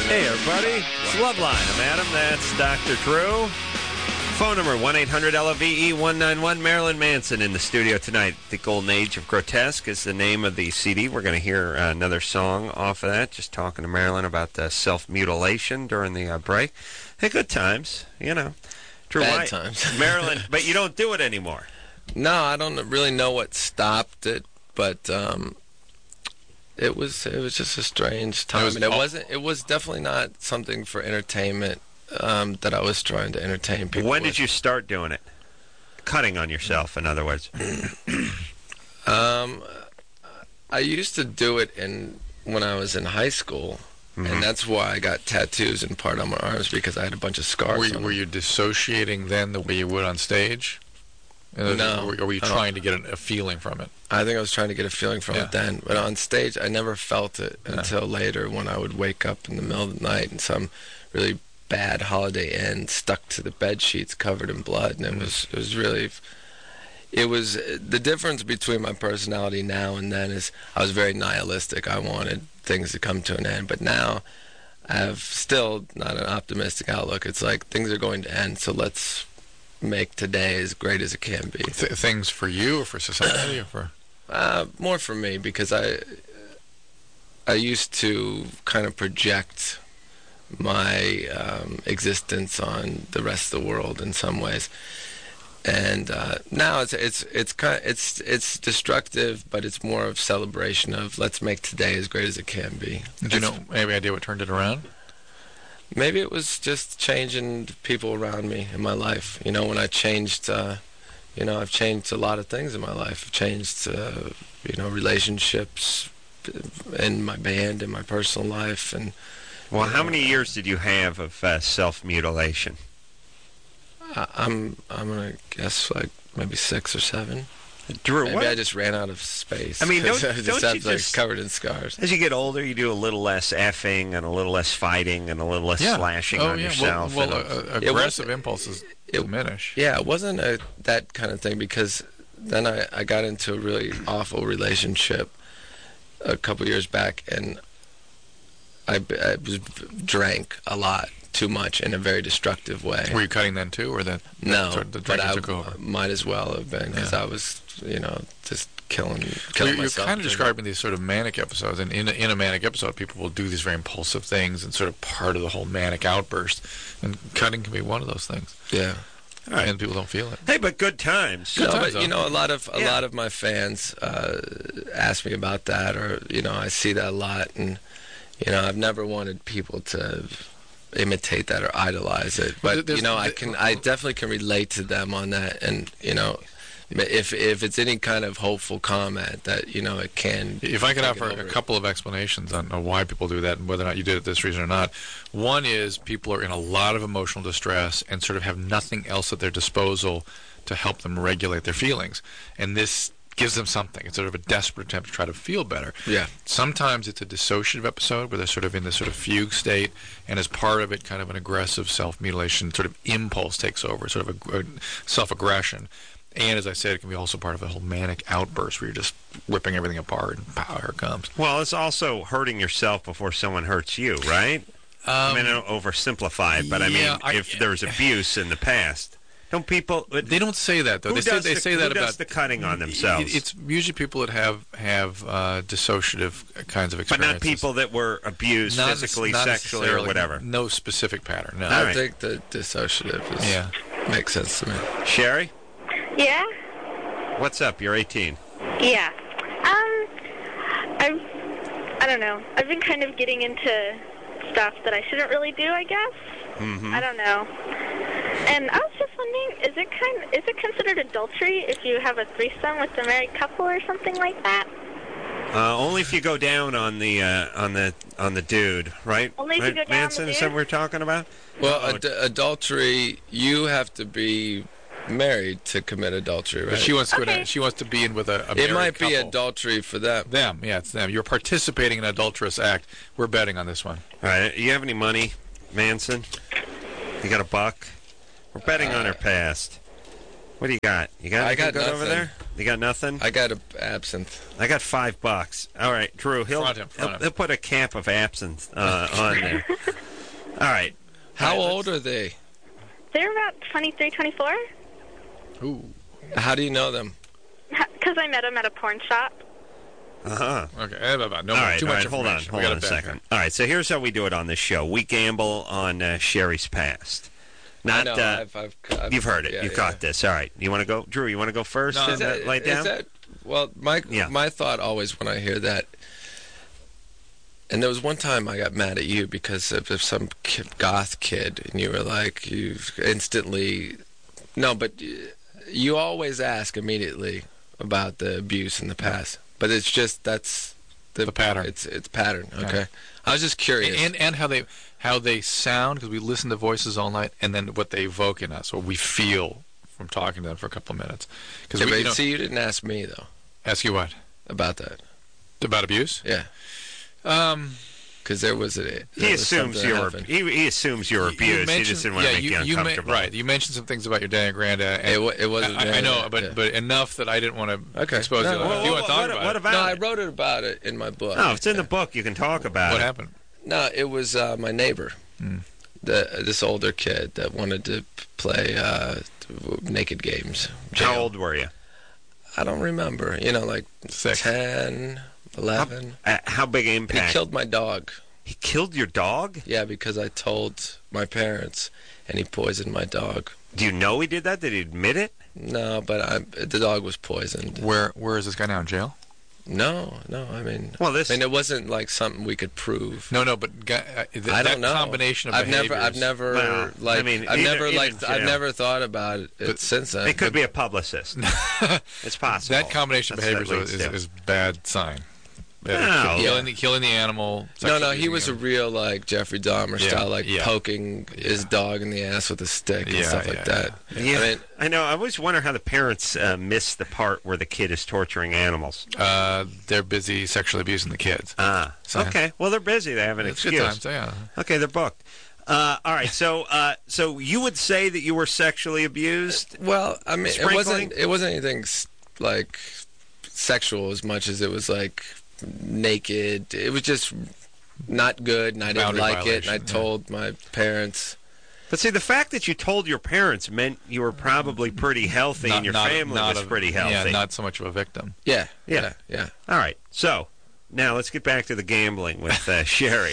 Hey, everybody. It's Loveline. I'm Adam. That's Dr. Drew. Phone number 1-800-LOVE-191. Marilyn Manson in the studio tonight. The Golden Age of Grotesque is the name of the CD. We're going to hear another song off of that. Just talking to Marilyn about self-mutilation during the break. Hey, good times, you know. Drew, Bad times. Marilyn, but you don't do it anymore. No, I don't really know what stopped it, but it was just a strange time, and it was definitely not something for entertainment that I was trying to entertain people. When did you start doing it? Cutting on yourself, in other words. I used to do it when I was in high school, and that's why I got tattoos in part on my arms, because I had a bunch of scars. Were you dissociating then the way you would on stage? No. Or were you trying to get a feeling from it? I think I was trying to get a feeling from it then. But on stage, I never felt it until later, when I would wake up in the middle of the night and some really bad Holiday Inn stuck to the bed sheets covered in blood. And it was the difference between my personality now and then is I was very nihilistic. I wanted things to come to an end. But now I have still not an optimistic outlook. It's like things are going to end, so let's make today as great as it can be. Things for you or for society or for? More for me, because I used to kind of project my existence on the rest of the world in some ways, and now it's destructive, but it's more of celebration of let's make today as great as it can be. Do you know any idea what turned it around? Maybe it was just changing people around me in my life. You know, when I changed, I've changed a lot of things in my life. I've changed, relationships in my band, in my personal life. And well, how many years did you have of self-mutilation? I'm gonna guess like maybe 6 or 7. Drew, maybe I just ran out of space. I mean, don't you like just covered in scars? As you get older, you do a little less effing and a little less fighting and a little less slashing on yourself. Aggressive impulses diminish. Yeah, it wasn't that kind of thing, because then I got into a really awful relationship a couple years back, and I drank a lot, too much, in a very destructive way. Were you cutting then too, or no? The but I took over? Might as well have been, because I was, just killing you're myself. You're kind of describing these sort of manic episodes, and in a manic episode, people will do these very impulsive things, and sort of part of the whole manic outburst. And cutting can be one of those things. Yeah. Right. And people don't feel it. Hey, but good times. But a lot of my fans ask me about that, or I see that a lot, and I've never wanted people to imitate that or idolize it, but I definitely can relate to them on that, and if it's any kind of hopeful comment that it can. If I could offer a couple of explanations on why people do that and whether or not you did it this reason or not. One is people are in a lot of emotional distress and sort of have nothing else at their disposal to help them regulate their feelings, and this gives them something. It's sort of a desperate attempt to try to feel better. Yeah. Sometimes it's a dissociative episode where they're sort of in this sort of fugue state, and as part of it, kind of an aggressive self-mutilation sort of impulse takes over, sort of a self-aggression. And as I said, it can be also part of a whole manic outburst where you're just ripping everything apart, and pow, here it comes. Well, it's also hurting yourself before someone hurts you, right? I mean, I don't oversimplify it, but if there's abuse in the past. Don't people? They don't say that though. They say that about the cutting on themselves. It's usually people that have dissociative kinds of experiences, but not people that were abused physically, sexually, or whatever. No specific pattern. No. I think the dissociative makes sense to me. Sherry? Yeah. What's up? You're 18. Yeah. I don't know. I've been kind of getting into stuff that I shouldn't really do, I guess. Mm-hmm. I don't know. And I was just wondering, is it considered adultery if you have a threesome with a married couple or something like that? Only if you go down on the dude, right? Only if you go down Manson, on the is dude? that what we're talking about? Well, adultery, you have to be married to commit adultery, right? But she wants to go down. She wants to be in with a married It might be couple. Adultery for them. Them, yeah, it's them. You're participating in an adulterous act. We're betting on this one. All right. You have any money, Manson? You got $1? We're betting on her past. What do you got? You got anything good over there? You got nothing? I got absinthe. I got $5. All right, Drew. He'll put a cap of absinthe on there. All right. How All right, old are they? They're about 23, 24. Ooh. How do you know them? Because I met them at a porn shop. Uh-huh. Okay. No, All right, too all much right, hold on information. We got a bad second. here. All right, so here's how we do it on this show. We gamble on Sherry's past. I Not, know, I've you've heard it. yeah, You've yeah. got this. All right. You want to go? Drew, you want to go first? No, and lay down? Well, my thought always when I hear that, and there was one time I got mad at you because of some goth kid, and you were like, you instantly, no, but you always ask immediately about the abuse in the past, but it's just that's The pattern. It's pattern. Okay, Yeah. I was just curious. And how they sound, because we listen to voices all night, and then what they evoke in us, what we feel from talking to them for a couple of minutes. Because see, you didn't ask me though ask you what about that. about abuse. Yeah. Because there was He assumes he assumes you're abused. He just didn't want to make you uncomfortable. Right. You mentioned some things about your dad and granddad. And It wasn't. I know, yeah. but enough that I didn't want to expose you. No, If you want to talk about what it, about No, I it? wrote it about it in my book. No, if it's in the book, you can talk about what it. happened? No, it was my neighbor, this older kid that wanted to play naked games. How old were you? I don't remember. You know, like 6. 10, 11. How big He impact? killed my dog. He killed your dog? Yeah, because I told my parents, and he poisoned my dog. Do you know he did that? Did he admit it? No, but the dog was poisoned. Where is this guy now? In jail? No, I mean, Well, this. it wasn't like something we could prove. No, but I don't know. combination of I've behaviors. never Well, like. I mean, I've either- never even like. jail. I've never thought about it since then. It could be a publicist. It's possible. That combination of That's what behaviors it leads to. is bad sign. No. Killing the animal. No, sexually he was a abusing real like Jeffrey Dahmer Yeah, style, like yeah. poking his dog in the ass with a stick and Yeah, stuff like yeah, that. Yeah, I mean, I know. I always wonder how the parents miss the part where the kid is torturing animals. They're busy sexually abusing the kids. So- Okay. Well, they're busy. They have an It's excuse. good times, yeah. Okay, they're booked. All right. So you would say that you were sexually abused? well, I mean, Sprinkling? it wasn't anything like sexual as much as it was like naked. It was just not good, and I didn't Boundary like it. And I violation, told my parents. But see, the fact that you told your parents meant you were probably pretty healthy and your family was pretty healthy. Yeah, not so much of a victim. Yeah. All right. So now let's get back to the gambling with Sherry.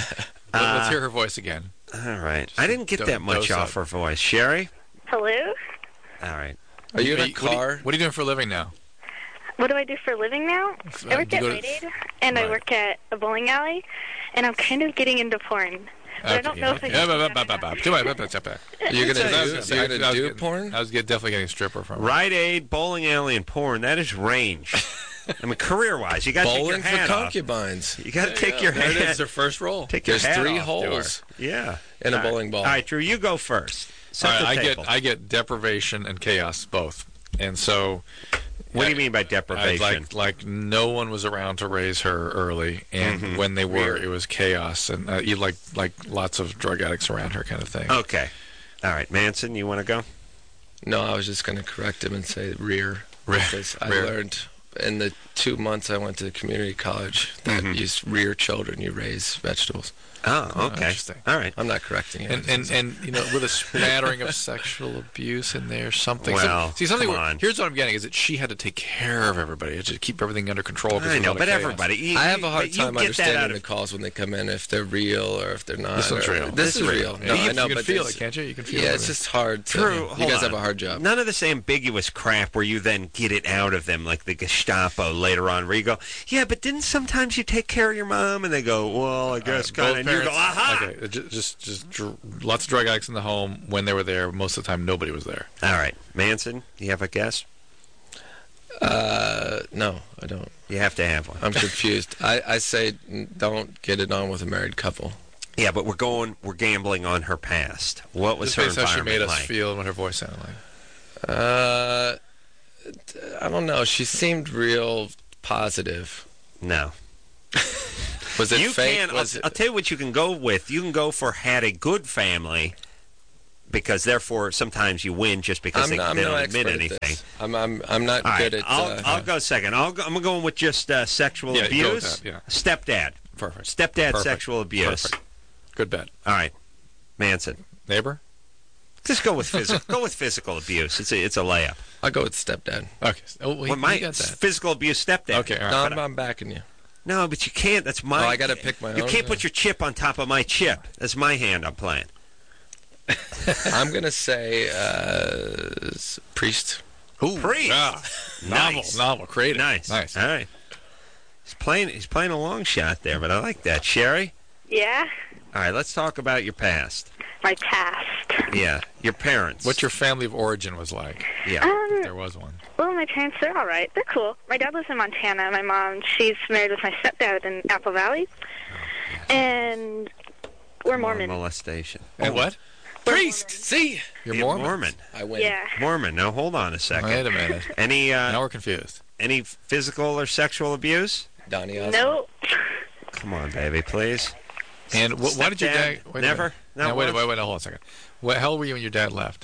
Let's hear her voice again. All right. I didn't get that much dose off up. her voice. Sherry? Hello? All right. Are you in a What are car? What are you doing for a living now? What do I do for a living now? I work do you at go Rite to- Aid, and I Right. work at a bowling alley, and I'm kind of getting into porn. But I don't know if I Yeah, can but- do but- that but- or too bad, but- You're gonna I was do, gonna say, you're I gonna was do getting- porn? I was definitely getting a stripper from her. Rite Aid, bowling alley, and porn. That is range. I mean, career-wise, you got to take your Bowling for hat off. concubines. You got to take your There it hat. is, their first roll. Take your There's hat 3 off, holes Yeah. in a All right. bowling ball. All right, Drew, you go first. Set All right, the table. I get deprivation and chaos both, and so. What do you mean by deprivation? Like no one was around to raise her early, and when they were, it was chaos, and you like lots of drug addicts around her, kind of thing. Okay. All right, Manson, you want to go? No, I was just going to correct him and say rear. Rear. Because I Rear. learned in the 2 months I went to community college that you rear children, you raise vegetables. Oh, okay. interesting. All right. I'm not correcting it. And you know, with a smattering of sexual abuse in there, something. Well, see, something. come on. Here's what I'm getting: is that she had to take care of everybody, to keep everything under control. 'cause I there's a know, lot of but chaos. everybody. I have a hard but you time get that understanding out the of- calls when they come in, if they're real or if they're not. This one's or- real. This is real. No, you, I know, you can but feel it's- it, can't you? You can feel Yeah, it. it's just hard. To, Drew, you hold guys on. have a hard job. None of this ambiguous crap where you then get it out of them like the Gestapo later on, where you go, yeah, but didn't sometimes you take care of your mom? And they go, well, I guess kind of. Both And you go, parents- aha! Okay, just lots of drug addicts in the home. When they were there, most of the time nobody was there. All right, Manson, you have a guess? No, I don't. You have to have one. I'm confused. I say don't get it on with a married couple. Yeah, but we're gambling on her past. What was Just her based on how she environment made us like? feel and what her voice sounded like. I don't know. She seemed real positive. No. Was it You fake? can. Was I'll tell you what you can go with. You can go for had a good family, because therefore sometimes you win just because I'm they no don't expert admit at anything. this. I'm not All right, good at. I'll go second. I'm going with just sexual Yeah, you go with abuse. that, yeah. Stepdad. Perfect. Stepdad Perfect. sexual abuse. Perfect. Good bet. All right. Manson. Neighbor? Just go with physical. Go with physical abuse. It's a layup. I'll go with stepdad. Okay. Oh, well, Well, my you got that. physical abuse stepdad. Okay, all right. No, I'm backing you. No, but you can't. That's my. Oh, I gotta pick my You own? can't put your chip on top of my chip. That's my hand I'm playing. I'm gonna say priest. Ooh, Priest. yeah. Nice. Novel, creative. Nice. Nice. All right. He's playing a long shot there, but I like that. Sherry? Yeah, All right, let's talk about your past. my past. Yeah, your parents. What your family of origin was like, Yeah. if there was one. Well, my parents, they're all right. They're cool. My dad lives in Montana. My mom, she's married with my stepdad in Apple Valley. And we're Mormon. Molestation. And what? We're Priest. See, You're Yeah, Mormon? Mormon. I win. Yeah. Mormon. Now, hold on a second. Wait a minute. Any Now we're confused. any physical or sexual abuse? Donnie Osmond. No. Come on, baby, please. And why did your dad... Stepdad, Wait a never? minute. Not Now, wait, once? hold on a second. How old were you when your dad left?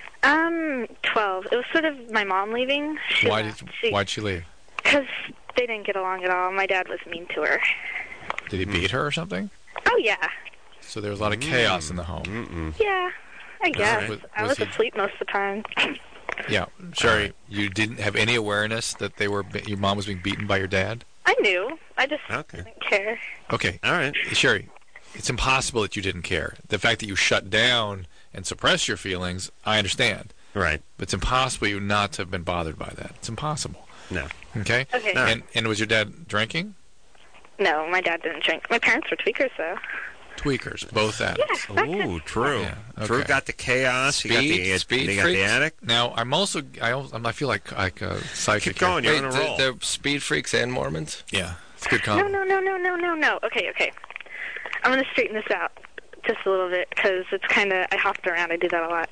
12. It was sort of my mom leaving. Why'd she leave? Because they didn't get along at all. My dad was mean to her. Did he beat her or something? Oh, yeah. So there was a lot of chaos in the home. Yeah, I guess. Was- I was was he- asleep most of the time. Yeah. Sherry, you didn't have any awareness that your mom was being beaten by your dad? I knew. I just Okay. didn't care. Okay. All right. Sherry, it's impossible that you didn't care. The fact that you shut down and suppress your feelings, I understand. Right. But it's impossible you not to have been bothered by that. It's impossible. No. Okay? Okay. No. And was your dad drinking? No, my dad didn't drink. My parents were tweakers, though. Tweakers, both addicts. Ooh, true. Yeah, True okay. got the chaos. Speed- They got the freaks? attic. Now, I feel like a psychic. Keep going. You're Wait, on a roll. they're speed freaks and Mormons? Yeah, it's a good No, combo. no. Okay. I'm going to straighten this out just a little bit because it's kind of, I hopped around. I do that a lot.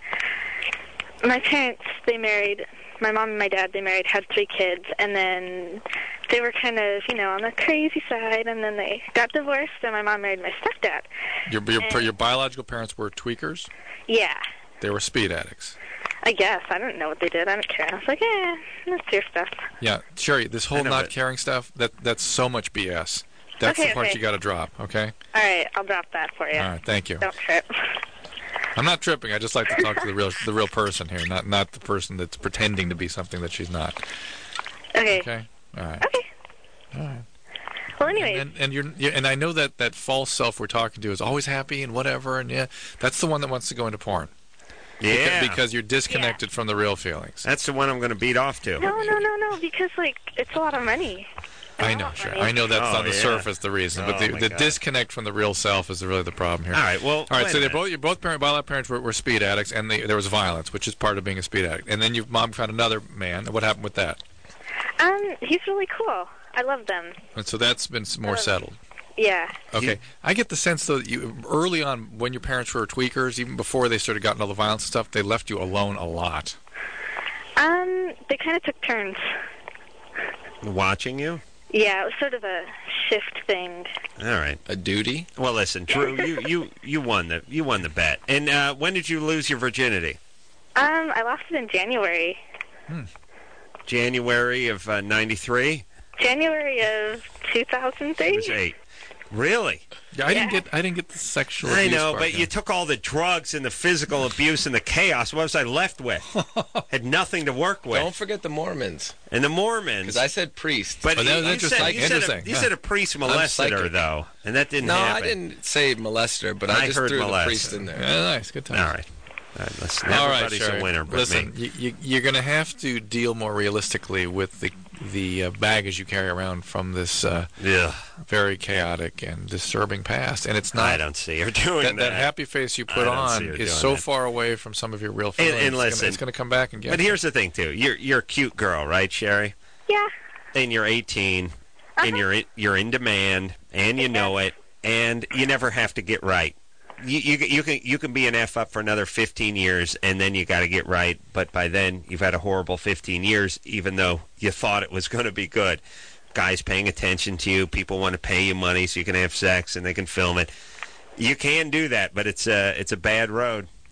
My parents, they married, my mom and my dad, they married, had 3 kids, and then they were kind of, on the crazy side, and then they got divorced, and my mom married my stepdad. Your biological parents were tweakers? Yeah, They were speed addicts. I guess. I don't know what they did. I don't care. I was like, that's your stuff. Yeah, Sherry, this I whole know, not but- caring stuff, that's so much BS. That's Okay, the part okay. you got to drop, okay? All right, I'll drop that for you. All right, thank you. Don't trip. I'm not tripping. I just like to talk to the real person here, not the person that's pretending to be something that she's not. Okay. Okay? All right. Okay. All right. Well, anyways. And I know that false self we're talking to is always happy and whatever, and yeah, that's the one that wants to go into porn. Yeah. Because you're disconnected from the real feelings. That's the one I'm going to beat off to. No, because, it's a lot of money. I know, sure. I know that's Oh, on the yeah. surface the reason, but Oh, my the God. disconnect from the real self is really the problem here. All right, well, All right. wait So a minute. your both biological parents were speed addicts, and there was violence, which is part of being a speed addict. And then your mom found another man. What happened with that? He's really cool. I love them. And so that's been more settled. Yeah. Okay. I get the sense though that you early on, when your parents were tweakers, even before they started getting all the violence and stuff, they left you alone a lot. They kind of took turns. Watching you? Yeah, it was sort of a shift thing. All right. A duty? Well, listen, Drew, you won the bet. And when did you lose your virginity? I lost it in January. January of '93. January of 2003. It was 8. Really? Yeah, I didn't get the sexual. I abuse know, part, but yeah. you took all the drugs and the physical abuse and the chaos. What was I left with? Had nothing to work with. Don't forget the Mormons. And the Mormons. Because I said priest. But Oh, that was you interesting. said, Interesting. You said a priest molested her, psychic. though, and that didn't No, happen. I didn't say molester, but I I just heard threw molester. the priest in there. Yeah, nice, good time. All right. All right, listen, All right, everybody's Sherry. a winner but Listen, me. you're going to have to deal more realistically with the baggage you carry around from this Yeah. very chaotic and disturbing past, and it's not. I don't see her doing that happy face you put I don't on see her is doing so that. far away from some of your real feelings. And listen, it's going to come back and get. But you. here's the thing, too. You're a cute girl, right, Sherry? Yeah. And you're 18, and you're in demand, and you know it, and you never have to get right. You can be an F up for another 15 years, and then you got to get right. But by then, you've had a horrible 15 years, even though you thought it was going to be good. Guys paying attention to you, people want to pay you money so you can have sex and they can film it. You can do that, but it's a bad road.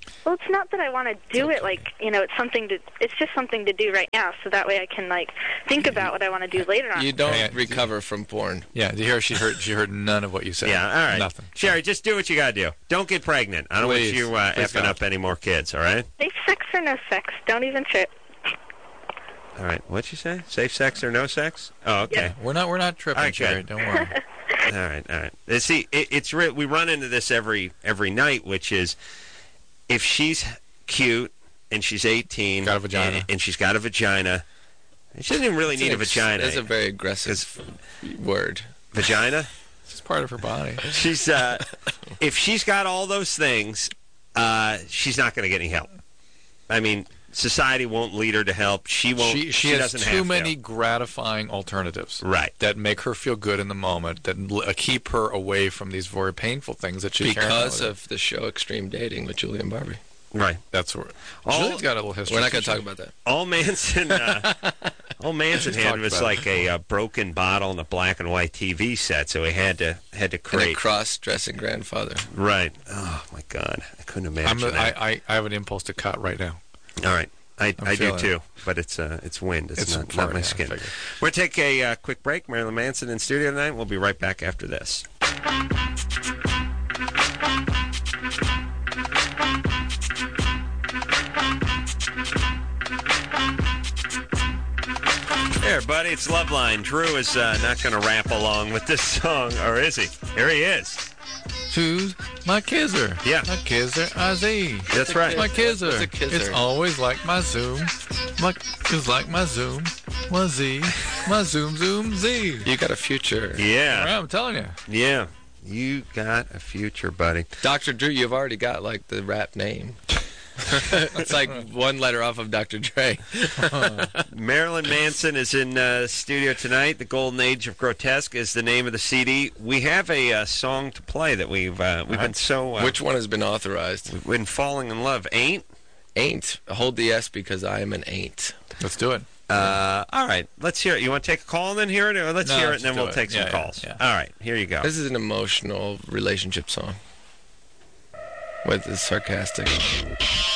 Well, it's not that I want to do it, like, it's just something to do right now, so that way I can, like, think about what I want to do later on. You don't recover from porn. Yeah, she heard none of what you said. Yeah, all right. Nothing. Sherry, just do what you got to do. Don't get pregnant. I don't Please. want you Please effing God. up any more kids, all right? Safe sex or no sex? Don't even trip. All right, what'd you say? Safe sex or no sex? Oh, okay. We're not tripping, All right, Sherry. good. Don't worry. All right. See, we run into this every night, which is if she's cute and she's 18, Got a vagina. and she's got a vagina, she doesn't even really need a vagina. That's a very aggressive word. Vagina? It's part of her body. She's if she's got all those things, she's not going to get any help. I mean, society won't lead her to help. She won't. She has doesn't too have many to. gratifying alternatives. Right. That make her feel good in the moment. That keep her away from these very painful things that she's Because of the show Extreme Dating with Julie and Barbie. Right. That's where All- Julie's got a little history. We're not going to talk about that. All Manson had talked was about like a broken bottle and a black and white TV set, so he had to And a create. cross-dressing grandfather. Right. Oh my God, I couldn't imagine that. I have an impulse to cut right now. All right. I do feeling too, but it's wind. It's not far, my yeah, skin. I figured. We're going to take a quick break. Marilyn Manson in studio tonight. We'll be right back after this. There, buddy. It's Loveline. Drew is not going to rap along with this song, or is he? Here he is. Choose my kisser. Yeah. My kisser, I-Z. That's right. My kisser. What's a kisser? It's always like my Zoom. It's like my Zoom. My Z. My Zoom, Zoom, Z. You got a future. Yeah. I'm telling you. Yeah. You got a future, buddy. Dr. Drew, you've already got, like, the rap name. It's like one letter off of Dr. Dre. Marilyn Manson is in studio tonight. The Golden Age of Grotesque is the name of the CD. We have a song to play that we've been so... Which one has been authorized? We've been falling in love. Ain't? Ain't. Hold the S because I am an ain't. Let's do it. All right. Let's hear it. You want to take a call and then hear it? Or let's No, hear it let's and then do we'll it. take some Yeah, calls. yeah. All right. Here you go. This is an emotional relationship song. With the sarcastic.